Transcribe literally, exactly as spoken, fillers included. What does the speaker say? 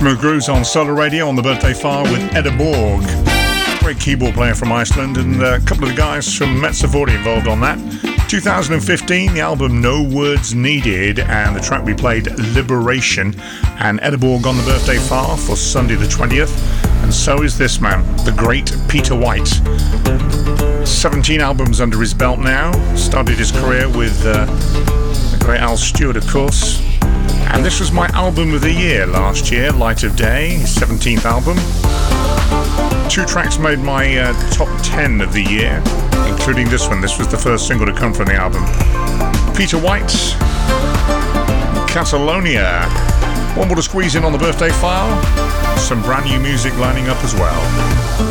Smooth Grooves on Solar Radio on the Birthday File with Edda Borg. Great keyboard player from Iceland, and a couple of the guys from Mezzoforte involved on that. two thousand fifteen, the album No Words Needed, and the track we played, Liberation. And Edda Borg on the Birthday File for Sunday the twentieth. And so is this man, the great Peter White. seventeen albums under his belt now. Started his career with uh, the great Al Stewart, of course. And this was my album of the year last year, Light of Day, his seventeenth album. Two tracks made my uh, top ten of the year, including this one. This was the first single to come from the album. Peter White, Catalonia. One more to squeeze in on the Birthday File. Some brand new music lining up as well.